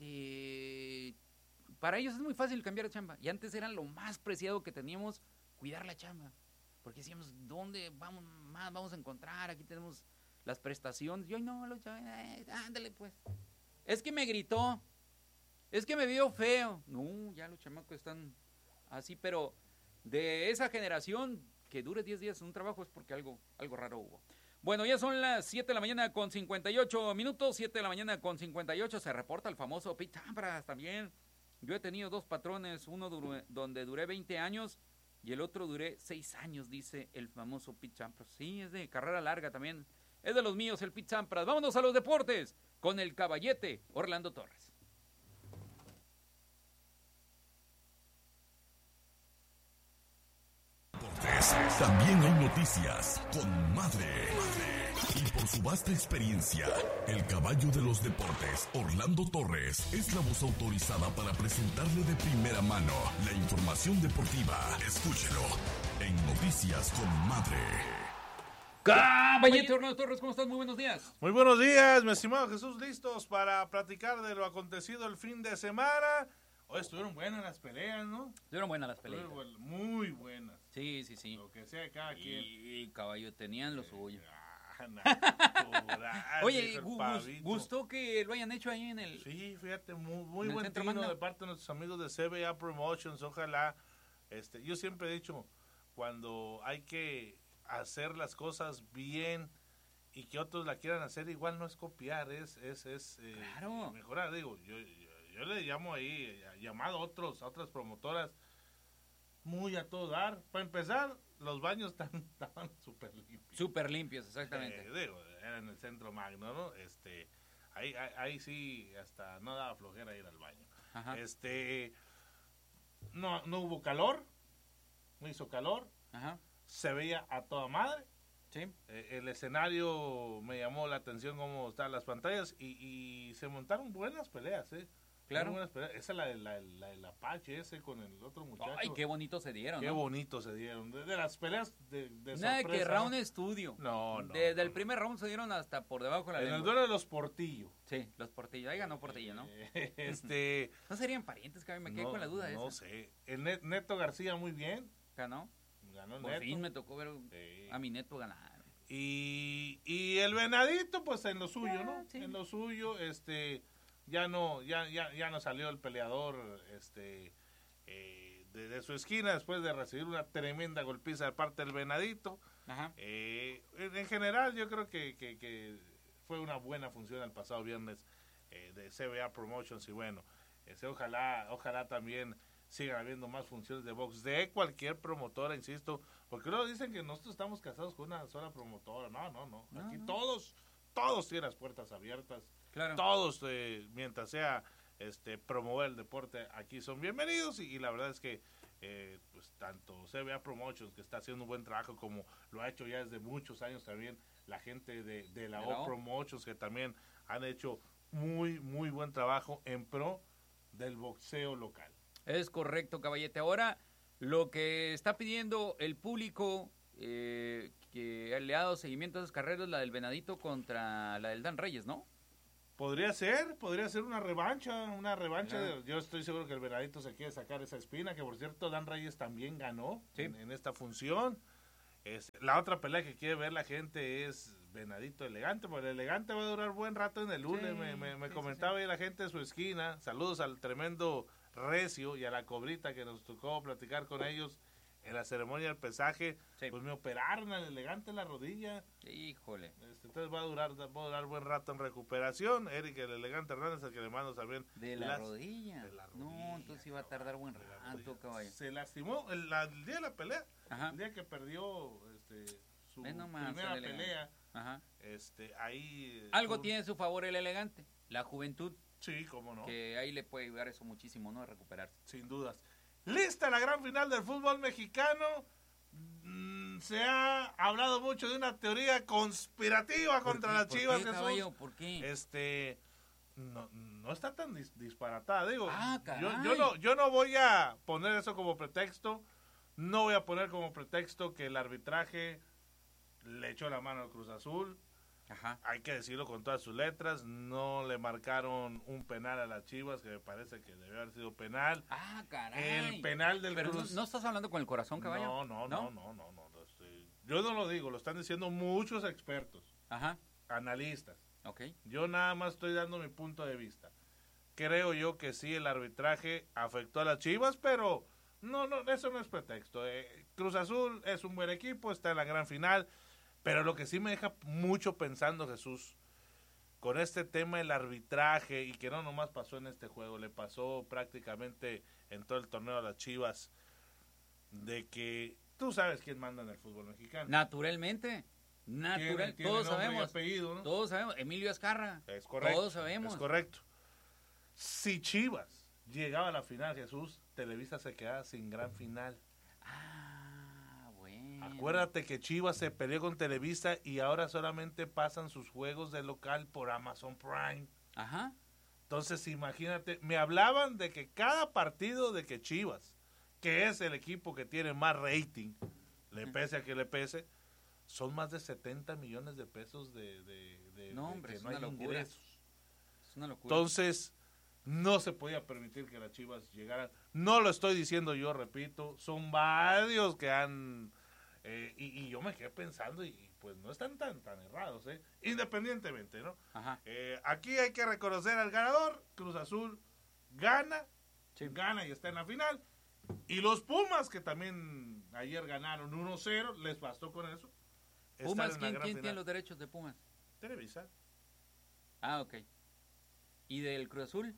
para ellos es muy fácil cambiar de chamba. Y antes era lo más preciado que teníamos, cuidar la chamba. Porque decíamos, ¿dónde vamos a encontrar? Aquí tenemos las prestaciones. Yo, no, ándale pues. Es que me gritó. Es que me vio feo. No, ya los chamacos están así, pero de esa generación que dure 10 días en un trabajo es porque algo raro hubo. Bueno, ya son las 7 de la mañana con 58 minutos, 7 de la mañana con 58, se reporta el famoso Pete Sampras también. Yo he tenido 2 patrones, uno donde duré 20 años y el otro duré 6 años, dice el famoso Pete Sampras. Sí, es de carrera larga también, es de los míos el Pete Sampras. Vámonos a los deportes con el caballete Orlando Torres. También hay noticias con Madre. Y por su vasta experiencia, el caballo de los deportes, Orlando Torres, es la voz autorizada para presentarle de primera mano la información deportiva. Escúchelo en Noticias con Madre. Caballete Orlando Torres, ¿cómo estás? Muy buenos días. Muy buenos días, mi estimado Jesús, listos para platicar de lo acontecido el fin de semana. Hoy estuvieron buenas las peleas, ¿no? Estuvieron buenas las peleas. Muy buenas. Sí. Lo que sea cada quien. Y caballo, tenían lo suyo. Natural, Oye, ¿gustó que lo hayan hecho ahí en el... Sí, fíjate, muy buen tino de parte de nuestros amigos de CBA Promotions. Ojalá, yo siempre he dicho, cuando hay que hacer las cosas bien y que otros la quieran hacer igual, no es copiar, es claro. Mejorar. Digo, yo le llamo ahí, llamado a otras promotoras, muy a todo dar. Para empezar, los baños estaban súper limpios. Súper limpios, exactamente. Era en el centro magno, ¿no? Ahí sí, hasta no daba flojera ir al baño. Ajá. No hubo calor, no hizo calor. Ajá. Se veía a toda madre. Sí. El escenario me llamó la atención cómo estaban las pantallas y se montaron buenas peleas, Claro. Buenas peleas. Esa es la del Apache con el otro muchacho. Ay, qué bonito se dieron, Qué bonito se dieron. De las peleas de nada sorpresa. que round estudio. No. Desde el primer round se dieron hasta por debajo de la lengua. En el duelo de los Portillo. Sí, los Portillo. Ahí ganó Portillo, ¿no? ¿No serían parientes, que me quedé con la duda esa? No sé. El Neto García muy bien. ¿Ganó? Ganó Por Neto. fin me tocó ver a mi Neto ganar. Y el Venadito, pues en lo suyo, ¿no? Sí. En lo suyo, ya no salió el peleador de su esquina después de recibir una tremenda golpiza de parte del Venadito. Ajá. En general, yo creo que fue una buena función el pasado viernes de CBA Promotions y bueno, ojalá también sigan habiendo más funciones de box de cualquier promotora, insisto, porque luego dicen que nosotros estamos casados con una sola promotora. No. Aquí todos tienen las puertas abiertas. Claro. Todos, mientras sea promover el deporte, aquí son bienvenidos y la verdad es que pues tanto CBA Promotions, que está haciendo un buen trabajo, como lo ha hecho ya desde muchos años también la gente de la O Promotions, que también han hecho muy buen trabajo en pro del boxeo local. Es correcto, caballete. Ahora, lo que está pidiendo el público que le ha dado seguimiento a esas carreras, la del Venadito contra la del Dan Reyes, ¿no? Podría ser una revancha, Claro. yo estoy seguro que el Venadito se quiere sacar esa espina, que por cierto Dan Reyes también ganó Sí. en esta función. La otra pelea que quiere ver la gente es Venadito Elegante, porque el Elegante va a durar buen rato en el lunes, me comentaba ahí la gente de su esquina, saludos al tremendo Recio y a la Cobrita que nos tocó platicar con ellos en la ceremonia del pesaje, Sí. pues me operaron al Elegante en la rodilla. Híjole. Entonces va a durar buen rato en recuperación. Eric, el Elegante Hernández, al que le mando también. De la rodilla. No, entonces iba a tardar buen rato, caballo. Se lastimó el día de la pelea. Ajá. El día que perdió su Ve nomás, primera el Elegante. pelea. Ajá. Ahí. Algo tiene a su favor el Elegante. La juventud. Sí, cómo no. Que ahí le puede ayudar eso muchísimo, ¿no? A recuperarse. Sin dudas. Lista la gran final del fútbol mexicano. Se ha hablado mucho de una teoría conspirativa contra las Chivas. ¿Por qué, caballo? ¿Por qué? No está tan disparatada, digo. caray. Yo no voy a poner eso como pretexto. No voy a poner como pretexto que el arbitraje le echó la mano al Cruz Azul. Ajá. Hay que decirlo con todas sus letras. No le marcaron un penal a las Chivas, que me parece que debió haber sido penal. Caray. El penal del Pero Cruz. ¿no estás hablando con el corazón, caballo? No. Yo no lo digo, lo están diciendo muchos expertos, Ajá. analistas. Ok. Yo nada más estoy dando mi punto de vista. Creo yo que sí, el arbitraje afectó a las Chivas, pero no, eso no es pretexto. Cruz Azul es un buen equipo, está en la gran final, pero lo que sí me deja mucho pensando, Jesús, con este tema del arbitraje, y que no nomás pasó en este juego, le pasó prácticamente en todo el torneo a las Chivas, de que tú sabes quién manda en el fútbol mexicano. Naturalmente. Tiene Todos nombre y sabemos. apellido, ¿no? Todos sabemos. Emilio Azcarra. Es correcto. Todos sabemos. Es correcto. Si Chivas llegaba a la final, Jesús, Televisa se quedaba sin gran final. Bueno. Acuérdate que Chivas se peleó con Televisa y ahora solamente pasan sus juegos de local por Amazon Prime. Ajá. Entonces, imagínate, me hablaban de que cada partido de que Chivas, que es el equipo que tiene más rating, le pese a que le pese, son más de 70 millones de pesos No, hombre, que es no una hay locura. ingresos. Es una locura. Entonces, no se podía permitir que las Chivas llegaran. No lo estoy diciendo yo, repito, son varios que han... y yo me quedé pensando y pues no están tan errados, independientemente, ¿no? Ajá. Aquí hay que reconocer al ganador. Cruz Azul gana y está en la final. Y los Pumas, que también ayer ganaron 1-0, les bastó con eso. Pumas, Están en la gran ¿quién final. tiene los derechos de Pumas? Televisa. Ok. ¿Y del Cruz Azul?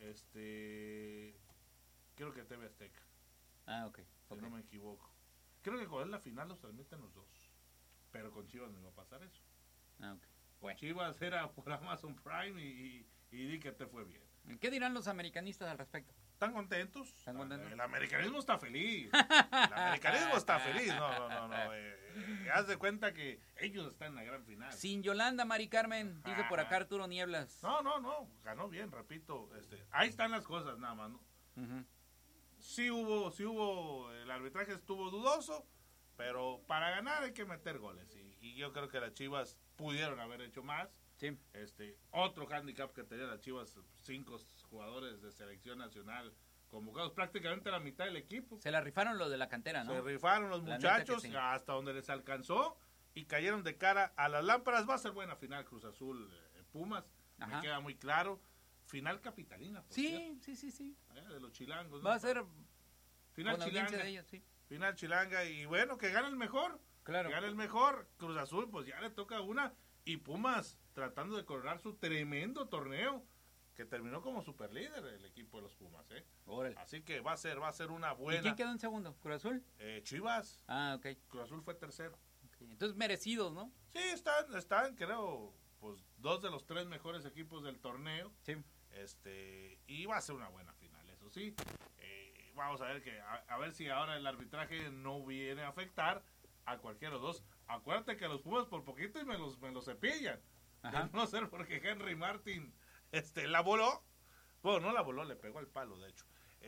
Creo que TV Azteca, Ok. si no me equivoco. Creo que con la final los transmiten los dos. Pero con Chivas no iba a pasar eso. Ok. Con Chivas era por Amazon Prime y di que te fue bien. ¿Qué dirán los americanistas al respecto? ¿Están contentos? ¿Están contentos? El americanismo está feliz. El americanismo está feliz. No. Haz de cuenta que ellos están en la gran final. Sin Yolanda, Mari Carmen, dice por acá Arturo Nieblas. No. Ganó bien, repito. Ahí están las cosas nada más, ¿no? Uh-huh. Sí hubo, el arbitraje estuvo dudoso, pero para ganar hay que meter goles. Y yo creo que las Chivas pudieron haber hecho más. Sí. Otro handicap que tenía las Chivas, 5 jugadores de selección nacional convocados, prácticamente la mitad del equipo. Se la rifaron los de la cantera, ¿no? Se rifaron los La neta muchachos que sí. hasta donde les alcanzó y cayeron de cara a las lámparas. Va a ser buena final Cruz Azul Pumas, Ajá. me queda muy claro. Final capitalina, por cierto. Sí. De los chilangos, ¿no? Va a ser final con audiencia chilanga. de ellos, sí. Final chilanga y bueno, que gane el mejor. Claro. Que gane el mejor. Cruz Azul, pues ya le toca una. Y Pumas tratando de coronar su tremendo torneo, que terminó como superlíder el equipo de los Pumas, Órale. Así que va a ser una buena. ¿Y quién quedó en segundo? ¿Cruz Azul? Chivas. Ok. Cruz Azul fue tercero. Okay. Entonces merecidos, ¿no? Sí, están, creo, pues 2 de los 3 mejores equipos del torneo. Sí. Y va a ser una buena final, eso sí. Vamos a ver a ver si ahora el arbitraje no viene a afectar a cualquiera de los dos. Acuérdate que los Pumas por poquito y me los cepillan. Ajá. De no ser porque Henry Martin la voló. Bueno, no la voló, le pegó al palo, de hecho.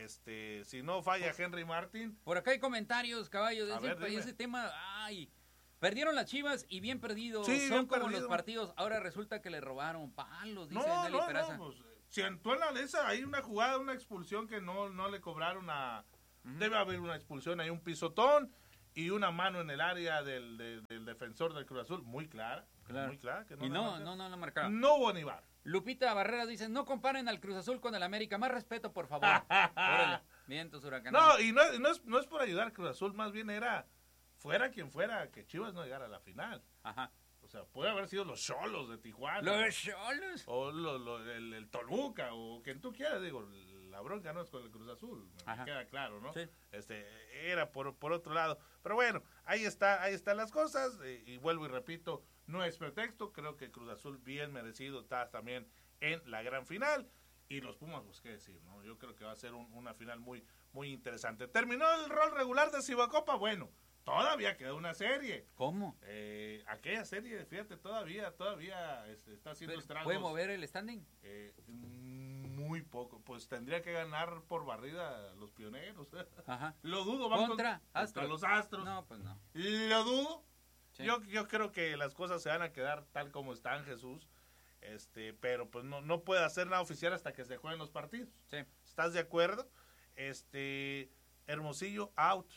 Si no falla Henry Martin. Por acá hay comentarios, caballo, de A ver, dime. ese tema. Ay, Perdieron las Chivas y bien perdidos. Sí, Son bien como perdido. los partidos. Ahora resulta que le robaron palos, dice No, Nelly Peraza. pues, si tú analizas, hay una jugada, una expulsión que no le cobraron a... Debe haber una expulsión, hay un pisotón y una mano en el área del defensor del Cruz Azul, muy clara. Claro. Muy clara. Que Y no marcaron. No hubo ni VAR. Lupita Barrera dice, no comparen al Cruz Azul con el América. Más respeto, por favor. Órale. Vientos huracanados. No, y no es por ayudar al Cruz Azul, más bien era, fuera quien fuera, que Chivas no llegara a la final. Ajá. O sea, puede haber sido los Xolos de Tijuana. Los Xolos. O el Toluca, o quien tú quieras, digo, la bronca no es con el Cruz Azul, me queda claro, ¿no? Sí. Era por otro lado. Pero bueno, ahí están las cosas, y vuelvo y repito, no es pretexto, creo que Cruz Azul bien merecido está también en la gran final, y los Pumas, pues qué decir, ¿no? Yo creo que va a ser una final muy, muy interesante. ¿Terminó el rol regular de Cibacopa? Bueno, todavía queda una serie. ¿Cómo? Aquella serie, fíjate, todavía está haciendo estragos. ¿Puede mover el standing? Muy poco. Pues tendría que ganar por barrida los Pioneros. Ajá. Lo dudo. Van contra los Astros. No, pues no. Lo dudo. Sí. Yo creo que las cosas se van a quedar tal como están, Jesús. Pero pues no puede hacer nada oficial hasta que se jueguen los partidos. Sí. ¿Estás de acuerdo? Hermosillo out.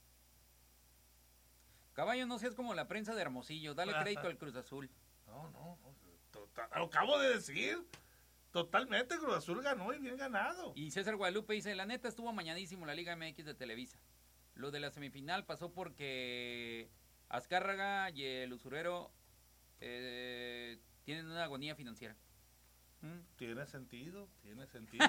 Caballo, no seas como la prensa de Hermosillo. Dale crédito al Cruz Azul. No. Lo acabo de decir. Totalmente, Cruz Azul ganó y bien ganado. Y César Guadalupe dice, la neta estuvo mañadísimo la Liga MX de Televisa. Lo de la semifinal pasó porque Azcárraga y el usurero tienen una agonía financiera. Tiene sentido. Tiene sentido.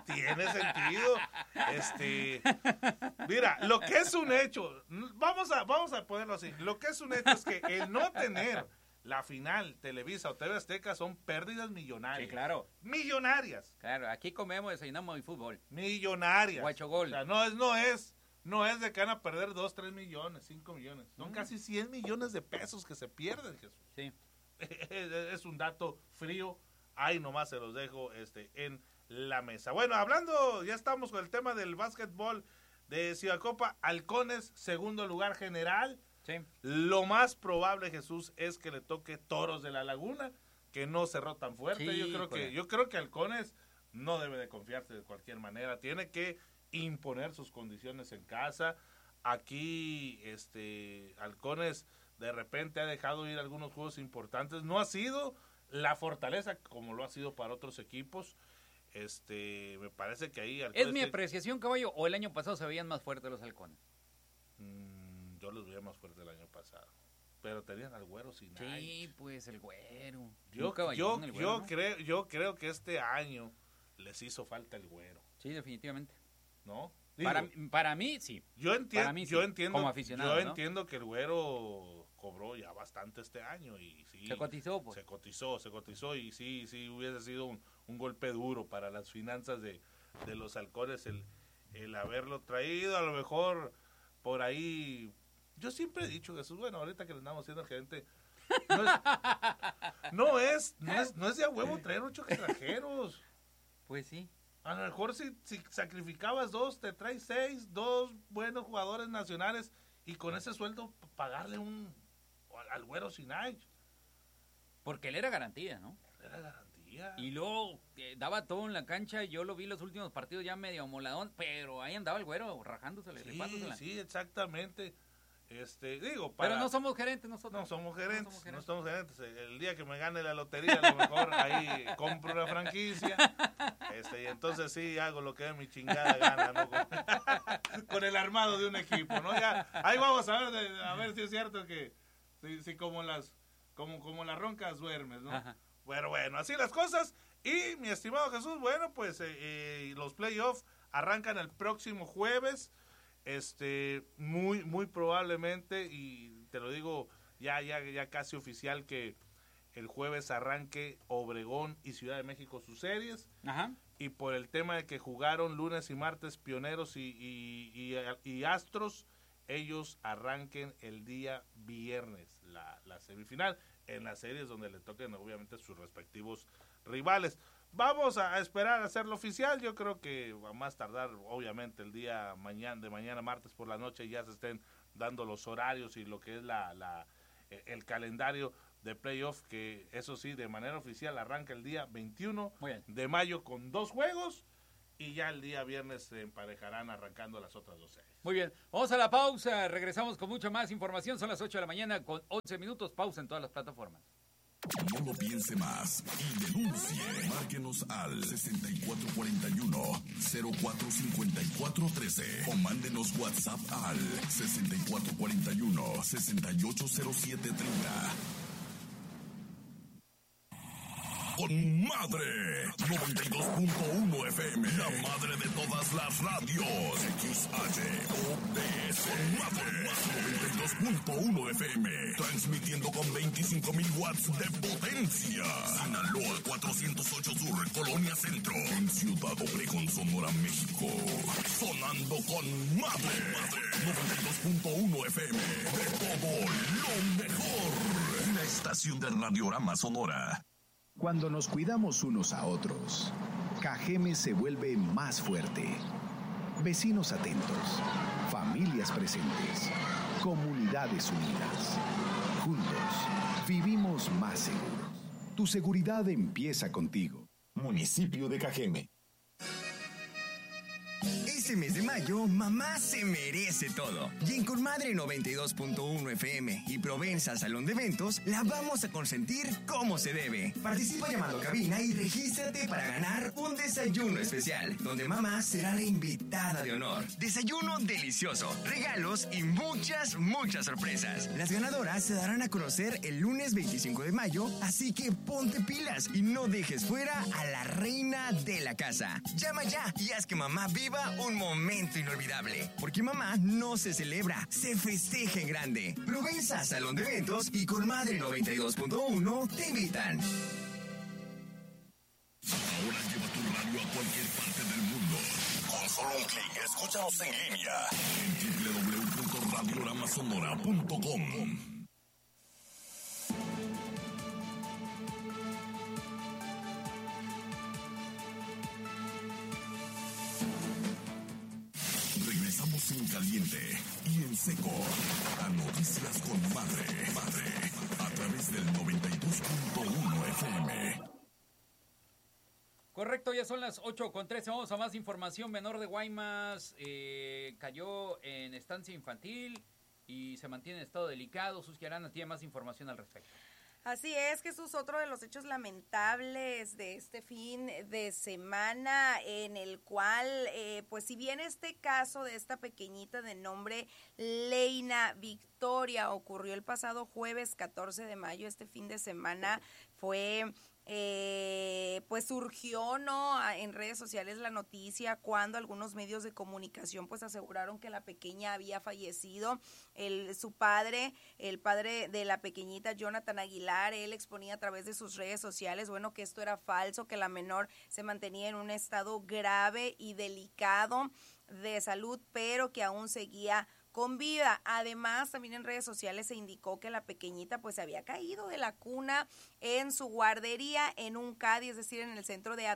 Mira, lo que es un hecho, vamos a ponerlo así, lo que es un hecho es que el no tener la final Televisa o TV Azteca son pérdidas millonarias. Sí, claro. Millonarias. Claro, aquí comemos, desayunamos y fútbol. Millonarias. Guachogol. O sea, no es de que van a perder 2, 3 millones, 5 millones. Son casi 100 millones de pesos que se pierden, Jesús. Sí. Es un dato frío. Ahí nomás se los dejo en la mesa. Bueno, ya estamos con el tema del básquetbol de Cibacopa. Halcones, segundo lugar general. Sí. Lo más probable, Jesús, es que le toque Toros de la Laguna, que no cerró tan fuerte. Sí, yo creo que Halcones no debe de confiarse de cualquier manera. Tiene que imponer sus condiciones en casa. Aquí, Halcones de repente ha dejado ir algunos juegos importantes. No ha sido la fortaleza como lo ha sido para otros equipos. Me parece que ahí Halcones ¿Es mi apreciación, Caballo, o el año pasado se veían más fuertes los Halcones? Yo los veía más fuertes el año pasado. Pero tenían al Güero sin Sí, pues el Güero. Yo creo que este año les hizo falta el Güero. Sí, definitivamente. ¿No? Para mí, sí. Yo entiendo como aficionado, yo entiendo que el Güero cobró ya bastante este año y sí. Se cotizó, pues. Se cotizó y sí hubiese sido un golpe duro para las finanzas de los Halcones el haberlo traído. A lo mejor por ahí... Yo siempre he dicho, Jesús, bueno, ahorita que le andamos haciendo al gerente, no es de a huevo traer 8 extranjeros. Pues sí. A lo mejor si sacrificabas 2, te traes 6, 2 buenos jugadores nacionales y con ese sueldo pagarle al Güero Sinay. Porque él era garantía, ¿no? Era garantía. Y luego daba todo en la cancha. Yo lo vi los últimos partidos ya medio moladón, pero ahí andaba el Güero rajándosele, rifándosela. Sí, exactamente. Pero no somos gerentes nosotros. No somos gerentes. El día que me gane la lotería, a lo mejor ahí compro una franquicia. Y entonces sí hago lo que es mi chingada gana, ¿no? Con el armado de un equipo, ¿no? Ya, ahí vamos a ver si es cierto que si como las roncas duermes, ¿no? Ajá. Bueno, así las cosas. Y mi estimado Jesús, bueno, pues los playoffs arrancan el próximo jueves. Muy, muy probablemente, y te lo digo ya casi oficial, que el jueves arranque Obregón y Ciudad de México sus series. Ajá. Y por el tema de que jugaron lunes y martes Pioneros y Astros, ellos arranquen el día viernes la semifinal en las series donde le toquen obviamente sus respectivos rivales. Vamos a esperar a hacerlo oficial. Yo creo que va a más tardar, obviamente, el día de mañana martes por la noche ya se estén dando los horarios y lo que es el calendario de playoff, que eso sí, de manera oficial arranca el día 21 de mayo con 2 juegos, y ya el día viernes se emparejarán arrancando las otras 2 series. Muy bien, vamos a la pausa, regresamos con mucha más información, son las 8 de la mañana con 11 minutos, pausa en todas las plataformas. No lo piense más y denuncie. Márquenos al 6441-045413 o mándenos WhatsApp al 6441-680730. Con Madre 92.1 FM, la madre de todas las radios. XHOTS. Con Madre 92.1 FM, transmitiendo con 25.000 watts de potencia. Sinaloa 408 Sur, Colonia Centro, en Ciudad Obregón, Sonora, México. Sonando con Madre 92.1 FM, de todo lo mejor. La estación de Radiorama Sonora. Cuando nos cuidamos unos a otros, Cajeme se vuelve más fuerte. Vecinos atentos, familias presentes, comunidades unidas. Juntos, vivimos más seguros. Tu seguridad empieza contigo. Municipio de Cajeme. Este mes de mayo, mamá se merece todo. Y en Conmadre 92.1 FM y Provenza Salón de Eventos, la vamos a consentir como se debe. Participa llamando a cabina y regístrate para ganar un desayuno especial, donde mamá será la invitada de honor. Desayuno delicioso, regalos y muchas sorpresas. Las ganadoras se darán a conocer el lunes 25 de mayo, así que ponte pilas y no dejes fuera a la reina de la casa. Llama ya y haz que mamá viva un momento inolvidable, porque mamá no se celebra, se festeja en grande. Provenza Salón de Eventos y Conmadre 92.1 te invitan. Ahora lleva tu radio a cualquier parte del mundo. Con solo un clic, escúchanos en línea en www.radioramasonora.com. Regresamos en caliente y en seco a Noticias con Madre, a través del 92.1 FM. Correcto, ya son las 8:13, vamos a más información. Menor de Guaymas cayó en estancia infantil y se mantiene en estado delicado. Susi Arana tiene más información al respecto. Así es, Jesús, otro de los hechos lamentables de este fin de semana, en el cual, pues si bien este caso de esta pequeñita de nombre Leina Victoria ocurrió el pasado jueves 14 de mayo, este fin de semana fue... pues surgió, ¿no?, en redes sociales la noticia cuando algunos medios de comunicación pues aseguraron que la pequeña había fallecido. Su padre, el padre de la pequeñita, Jonathan Aguilar, él exponía a través de sus redes sociales, bueno, que esto era falso, que la menor se mantenía en un estado grave y delicado de salud, pero que aún seguía con vida. Además, también en redes sociales se indicó que la pequeñita pues había caído de la cuna en su guardería en un CADI, es decir, en el Centro de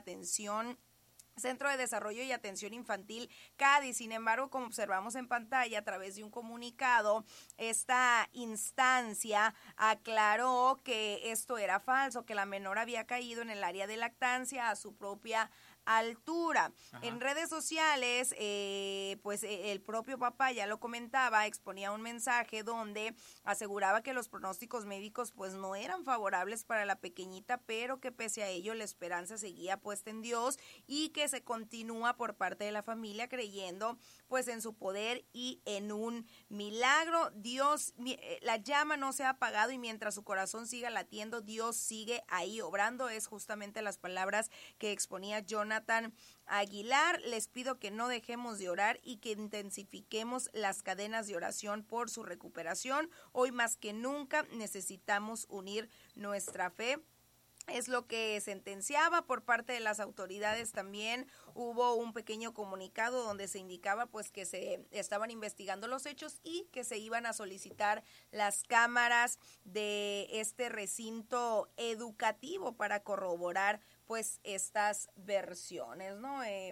Desarrollo y Atención Infantil CADI. Sin embargo, como observamos en pantalla, a través de un comunicado, esta instancia aclaró que esto era falso, que la menor había caído en el área de lactancia a su propia altura. Ajá. En redes sociales, pues el propio papá ya lo comentaba, exponía un mensaje donde aseguraba que los pronósticos médicos pues no eran favorables para la pequeñita, pero que pese a ello la esperanza seguía puesta en Dios y que se continúa por parte de la familia creyendo pues en su poder y en un milagro. Dios, la llama no se ha apagado y mientras su corazón siga latiendo, Dios sigue ahí obrando. Es justamente las palabras que exponía Jonathan Aguilar. Les pido que no dejemos de orar y que intensifiquemos las cadenas de oración por su recuperación. Hoy más que nunca necesitamos unir nuestra fe. Es lo que sentenciaba por parte de las autoridades. También hubo un pequeño comunicado donde se indicaba pues que se estaban investigando los hechos y que se iban a solicitar las cámaras de este recinto educativo para corroborar pues estas versiones, ¿no?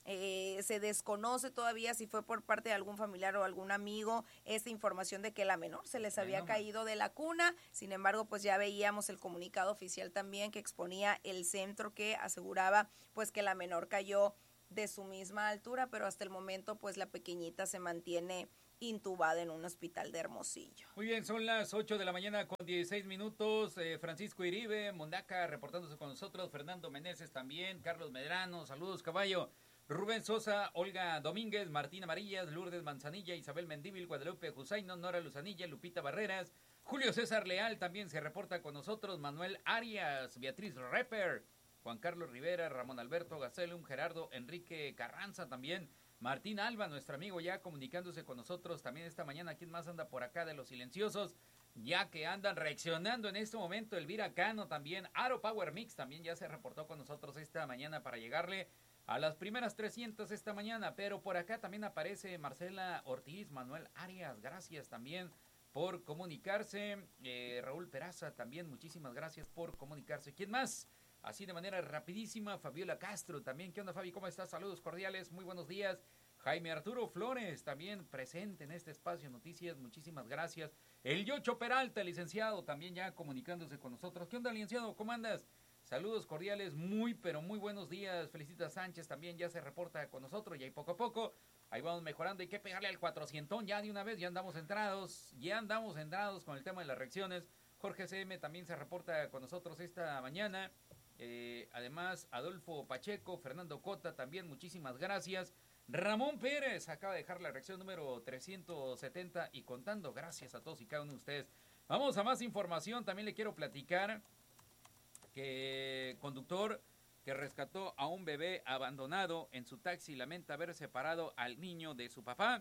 Se desconoce todavía si fue por parte de algún familiar o algún amigo esta información de que la menor se les había caído de la cuna. Sin embargo, pues ya veíamos el comunicado oficial también que exponía el centro, que aseguraba pues que la menor cayó de su misma altura, pero hasta el momento pues la pequeñita se mantiene intubada en un hospital de Hermosillo. Muy bien, son las 8 de la mañana con 16 minutos. Francisco Iribe, Mondaca reportándose con nosotros, Fernando Meneses también, Carlos Medrano, saludos caballo. Rubén Sosa, Olga Domínguez, Martín Amarillas, Lourdes Manzanilla, Isabel Mendíbil, Guadalupe Jusaino, Nora Luzanilla, Lupita Barreras, Julio César Leal también se reporta con nosotros, Manuel Arias, Beatriz Repper, Juan Carlos Rivera, Ramón Alberto Gacelum, Gerardo Enrique Carranza también, Martín Alba, nuestro amigo ya comunicándose con nosotros también esta mañana. ¿Quién más anda por acá de los silenciosos? Ya que andan reaccionando en este momento, Elvira Cano también, Aro Power Mix también ya se reportó con nosotros esta mañana para llegarle a las primeras 300 esta mañana, pero por acá también aparece Marcela Ortiz, Manuel Arias, gracias también por comunicarse, Raúl Peraza también, muchísimas gracias por comunicarse. ¿Quién más? Así de manera rapidísima, Fabiola Castro también. ¿Qué onda, Fabi? ¿Cómo estás? Saludos cordiales, muy buenos días. Jaime Arturo Flores también presente en este espacio Noticias, muchísimas gracias. El Yocho Peralta, licenciado, también ya comunicándose con nosotros. ¿Qué onda, licenciado? ¿Cómo andas? Saludos cordiales, pero muy buenos días. Felicita Sánchez también ya se reporta con nosotros, y ahí poco a poco, ahí vamos mejorando. Hay que pegarle al 400 ya de una vez, ya andamos entrados con el tema de las reacciones. Jorge CM también se reporta con nosotros esta mañana. Además, Adolfo Pacheco, Fernando Cota también, muchísimas gracias. Ramón Pérez acaba de dejar la reacción número 370 y contando. Gracias a todos y cada uno de ustedes. Vamos a más información. También le quiero platicar que conductor que rescató a un bebé abandonado en su taxi lamenta haber separado al niño de su papá.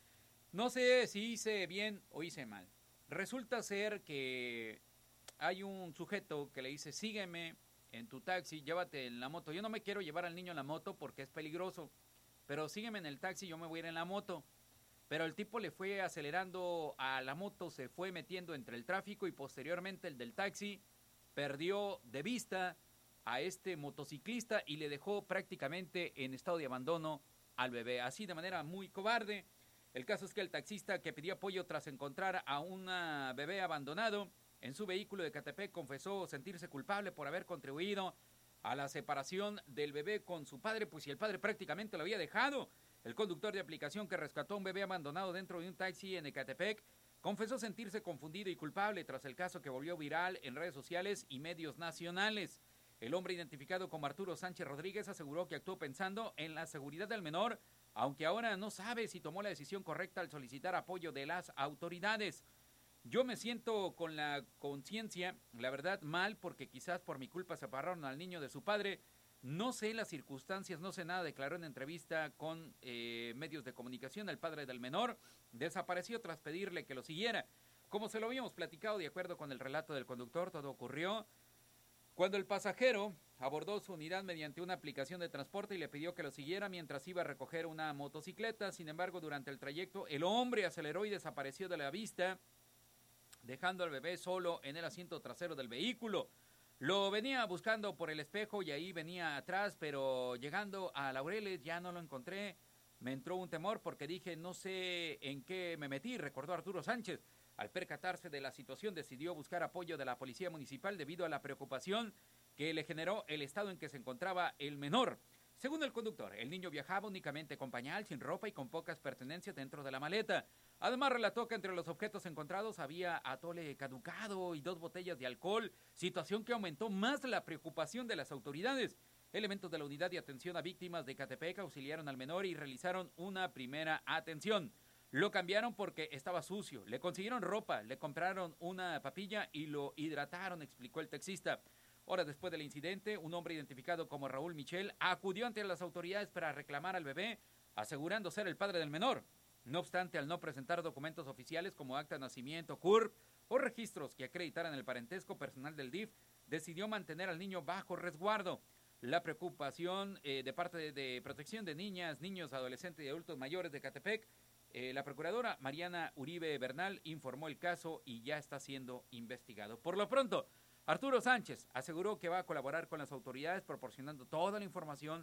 No sé si hice bien o hice mal. Resulta ser que hay un sujeto que le dice: sígueme en tu taxi, llévate en la moto. Yo no me quiero llevar al niño en la moto porque es peligroso, pero sígueme en el taxi, yo me voy a ir en la moto. Pero el tipo le fue acelerando a la moto, se fue metiendo entre el tráfico y posteriormente el del taxi perdió de vista a este motociclista y le dejó prácticamente en estado de abandono al bebé, así de manera muy cobarde. El caso es que el taxista, que pidió apoyo tras encontrar a una bebé abandonado en su vehículo de Ecatepec, confesó sentirse culpable por haber contribuido a la separación del bebé con su padre, pues si el padre prácticamente lo había dejado. El conductor de aplicación que rescató a un bebé abandonado dentro de un taxi en Ecatepec confesó sentirse confundido y culpable tras el caso que volvió viral en redes sociales y medios nacionales. El hombre, identificado como Arturo Sánchez Rodríguez, aseguró que actuó pensando en la seguridad del menor, aunque ahora no sabe si tomó la decisión correcta al solicitar apoyo de las autoridades. Yo me siento con la conciencia, la verdad, mal, porque quizás por mi culpa separaron al niño de su padre. No sé las circunstancias, no sé nada, declaró en entrevista con medios de comunicación. El padre del menor desapareció tras pedirle que lo siguiera. Como se lo habíamos platicado, de acuerdo con el relato del conductor, todo ocurrió cuando el pasajero abordó su unidad mediante una aplicación de transporte y le pidió que lo siguiera mientras iba a recoger una motocicleta. Sin embargo, durante el trayecto, el hombre aceleró y desapareció de la vista, dejando al bebé solo en el asiento trasero del vehículo. Lo venía buscando por el espejo y ahí venía atrás, pero llegando a Laureles ya no lo encontré. Me entró un temor porque dije, no sé en qué me metí, recordó Arturo Sánchez. Al percatarse de la situación, decidió buscar apoyo de la policía municipal debido a la preocupación que le generó el estado en que se encontraba el menor. Según el conductor, el niño viajaba únicamente con pañal, sin ropa y con pocas pertenencias dentro de la maleta. Además, relató que entre los objetos encontrados había atole caducado y 2 botellas de alcohol, situación que aumentó más la preocupación de las autoridades. Elementos de la unidad de atención a víctimas de Ecatepec auxiliaron al menor y realizaron una primera atención. Lo cambiaron porque estaba sucio, le consiguieron ropa, le compraron una papilla y lo hidrataron, explicó el taxista. Horas después del incidente, un hombre identificado como Raúl Michel acudió ante las autoridades para reclamar al bebé, asegurando ser el padre del menor. No obstante, al no presentar documentos oficiales como acta de nacimiento, CURP o registros que acreditaran el parentesco, personal del DIF decidió mantener al niño bajo resguardo. La preocupación de parte de protección de niñas, niños, adolescentes y adultos mayores de Ecatepec, la procuradora Mariana Uribe Bernal informó el caso y ya está siendo investigado. Por lo pronto, Arturo Sánchez aseguró que va a colaborar con las autoridades proporcionando toda la información que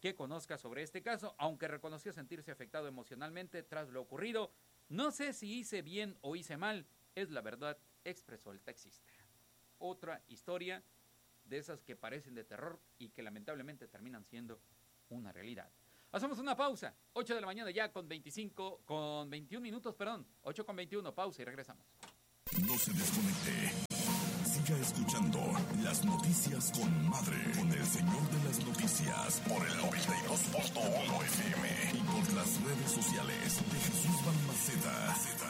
que conozca sobre este caso, aunque reconoció sentirse afectado emocionalmente tras lo ocurrido. No sé si hice bien o hice mal, es la verdad, expresó el taxista. Otra historia de esas que parecen de terror y que lamentablemente terminan siendo una realidad. Hacemos una pausa, 8 de la mañana ya con 21 minutos, 8:21, pausa y regresamos. No se desconecte. Siga escuchando las noticias con Madre, con el señor de las noticias, por el 92.1 FM y por las redes sociales de Jesús Balmaceda.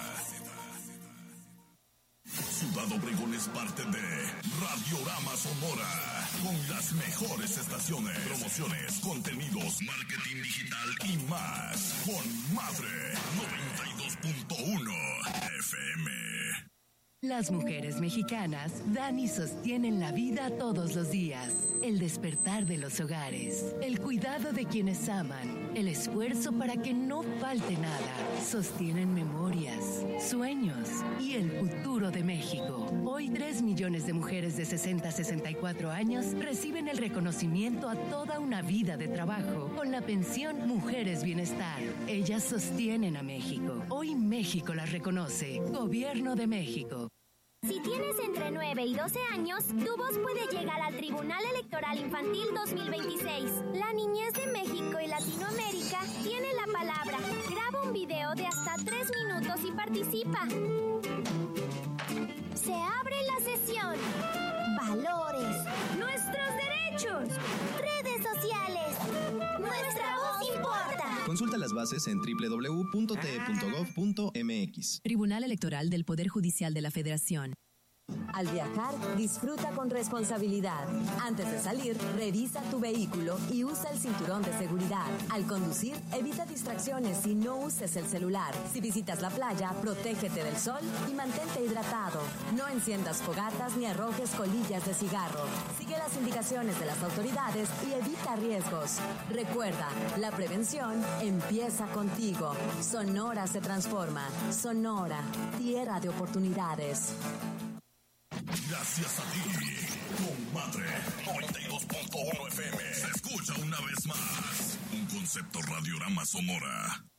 Ciudad Obregón es parte de Radiorama Sonora, con las mejores estaciones, promociones, contenidos, marketing digital y más, con Madre 92.1 FM. Las mujeres mexicanas dan y sostienen la vida todos los días. El despertar de los hogares, el cuidado de quienes aman, el esfuerzo para que no falte nada. Sostienen memorias, sueños y el futuro de México. Hoy 3 millones de mujeres de 60 a 64 años reciben el reconocimiento a toda una vida de trabajo con la pensión Mujeres Bienestar. Ellas sostienen a México. Hoy México las reconoce. Gobierno de México. Si tienes entre 9 y 12 años, tu voz puede llegar al Tribunal Electoral Infantil 2026. La niñez de México y Latinoamérica tiene la palabra. Graba un video de hasta 3 minutos y participa. Se abre la sesión. Valores. Nuestros derechos. Redes sociales. Nuestra voz importa. Consulta las bases en www.te.gov.mx. Tribunal Electoral del Poder Judicial de la Federación. Al viajar, disfruta con responsabilidad. Antes de salir, revisa tu vehículo y usa el cinturón de seguridad. Al conducir, evita distracciones y no uses el celular. Si visitas la playa, protégete del sol y mantente hidratado. No enciendas fogatas ni arrojes colillas de cigarro. Sigue las indicaciones de las autoridades y evita riesgos. Recuerda, la prevención empieza contigo. Sonora se transforma. Sonora, tierra de oportunidades. Gracias a ti, Madre 92.1 FM. Se escucha una vez más. Un concepto Radiorama Sonora.